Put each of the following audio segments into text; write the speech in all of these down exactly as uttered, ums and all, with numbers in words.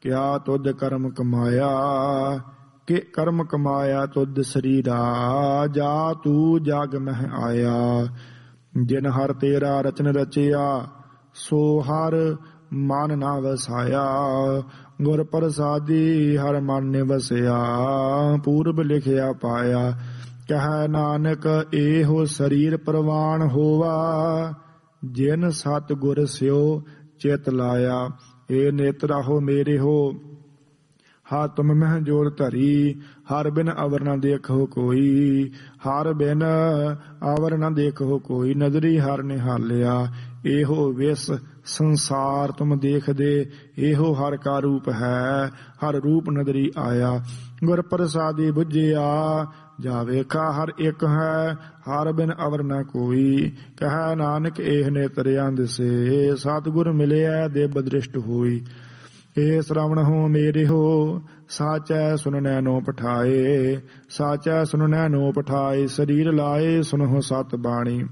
ਕਿਆ ਤੁਧ ਕਰਮ ਕਮਾਇਆ। ਕਿ ਕਰਮ ਕਮਾਇਆ ਤੁਧ ਸਰੀਰਾ, ਜਾ ਤੂ ਜਗ ਮਹਿ ਆਇਆ। ਜਿਨ ਹਰ ਤੇਰਾ ਰਚਨ ਰਚਿਆ, ਸੋ ਹਰ ਮਨ ਨਾ ਵਸਾਇਆ। ਗੁਰ ਪ੍ਰਸਾਦੀ ਹਰ ਮਨ ਨੇ ਵਸਿਆ, ਪੂਰਬ ਲਿਖਿਆ ਪਾਇਆ। ਕਹਿ ਨਾਨਕ ਇਹੋ ਸਰੀਰ ਪ੍ਰਵਾਨ ਹੋਵਾ, ਜਿਨ ਸਤ ਗੁਰ ਸਿਓ ਚਿਤ ਲਾਇਆ। ਏ ਨੇਤਰਾਹੋ ਮੇਰੇ ਹੋ, ਹਾ ਤੁਮ ਮਹਿ ਜੋਰ ਧਰੀ। ਹਰ ਬਿਨ ਅਵਰ ਨਾ ਦੇਖੋ ਕੋਈ, ਹਰ ਬਿਨ ਅਵਰ ਨਾ ਦੇਖੋ ਕੋਈ। ਨਜ਼ਰੀ ਹਰ ਨਿਹਾਲਿਆ, ਇਹੋ ਵਿਸ ਸੰਸਾਰ ਤੁਮ ਦੇਖਦੇ। ਇਹੋ ਹਰ ਕਾ ਰੂਪ ਹੈ, ਹਰ ਰੂਪ ਨਦਰੀ ਆਇਆ। ਗੁਰ ਪ੍ਰਸਾਦੀ ਬੁਝਿਆ, ਜਾ ਵੇਖਾ ਹਰ ਇੱਕ ਹੈ। ਹਰ ਬਿਨ ਅਵਰ ਨਾ ਕੋਈ, ਕਹਿ ਨਾਨਕ ਇਹ ਨੇਤਰਿਆਂ ਦਿਸੇ। ਸਤਿਗੁਰ ਮਿਲਿਆ ਦੇਬ ਦ੍ਰਿਸ਼ਟ ਹੋਈ। ਏ ਸ਼ਰਵਣ ਹੋ ਮੇਰੇ ਹੋ, ਸਾਚੈ ਸੁਨਨੈ ਨੋ ਪਠਾਏ। ਸਾਚੈ ਸੁਨਨੈ ਨੋ ਪਠਾਏ, ਸਰੀਰ ਲਾਏ ਸੁਨਹੁ ਸਤ ਬਾਣੀ।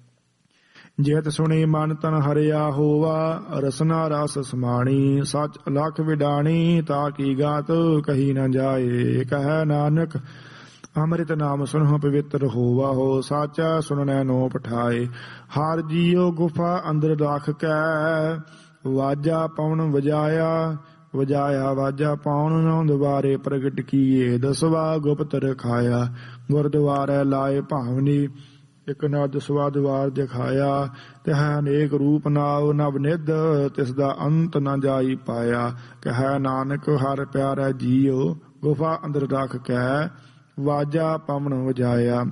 ਜੇਤ ਸੁਣੀ ਮਨ ਤਨ ਹਰਿਆ ਹੋਵਾ, ਰਸਨਾ ਰਸ ਸਮਾਣੀ। ਸਚ ਅਲਖ ਵਿਡਾਣੀ, ਤਾ ਕੀ ਗਾਤ ਕਹੀ ਨ ਜਾਏ। ਕਹਿ ਨਾਨਕ ਅੰਮ੍ਰਿਤ ਨਾਮ ਸੁਨਹੁ ਪਵਿੱਤਰ ਹੋਵਾ ਹੋ। ਸਾਚਾ ਸੁਨਨੈ ਨੋ ਪਠਾਏ। ਹਰ ਜੀਉ ਗੁਫਾ ਅੰਦਰ ਰਾਖ ਕੈ, ਵਾਜਾ ਪਉਣ ਵਜਾਇਆ। ਵਜਾਇਆ ਵਾਜਾ ਪਾਉਣ, ਨੌ ਦੁਬਾਰੇ ਪ੍ਰਗਟ ਕੀਏ। ਦਸਵਾ ਗੁਪਤ ਰਖਾਇਆ, ਗੁਰਦੁਆਰੇ ਲਾਏ ਭਾਵਨੀ। ਇਕ ਨਦ ਸਵਾ ਦੁਆਰ ਦਿਖਾਇਆ, ਤਹ ਅਨੇਕ ਰੂਪ ਨਾਉ ਨਵ ਨਿਧ। ਤਿਸ ਦਾ ਅੰਤ ਨ ਜਾਈ ਪਾਇਆ। ਕਹਿ ਨਾਨਕ ਹਰ ਪਿਆਰਾ ਜੀਉ, ਗੁਫਾ ਅੰਦਰ ਰੱਖ ਕੈ, ਵਾਜਾ ਪਵਨ ਵਜਾਇਆ।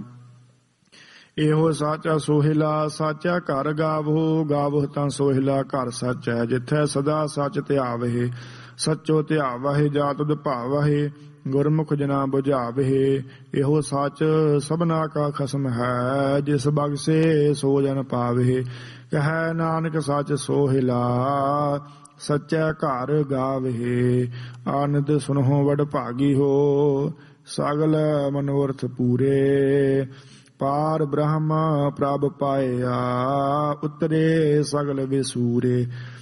ਇਹੋ ਸਾਚਾ ਸੋਹਿਲਾ, ਸਾਚਾ ਘਰ ਗਾਵੋ। ਗਾਵੋ ਤਾਂ ਸੋਹਿਲਾ ਘਰ ਸੱਚ ਹੈ, ਜਿੱਥੈ ਸਦਾ ਸੱਚ ਧਿਆਵਹਿ। ਸੱਚੋ ਧਿਆਵਹਿ, ਜਾ ਤੁਧ ਭਾਵਹਿ, ਗੁਰਮੁਖ ਜਨਾ ਬੁਝਾਵਹਿ। ਇਹੋ ਸੱਚ ਸਭਨਾ ਕਾ ਖਸਮ ਹੈ, ਜਿਸ ਬਖਸ਼ੇ ਸੋ ਜਨ ਪਾਵਹਿ। ਕਹਿ ਨਾਨਕ ਸੱਚ ਸੋਹਿਲਾ, ਸੱਚੈ ਘਰ ਗਾਵਹਿ। ਆਨੰਦ ਸੁਨਹੁ ਵਡ ਭਾਗੀ ਹੋ, ਸਗਲ ਮਨੋਰਥ ਪੂਰੇ। ਪਾਰ ਬ੍ਰਹਮ ਪ੍ਰਭ ਪਾਇਆ, ਉਤਰੇ ਸਗਲ ਵਿਸੂਰੇ।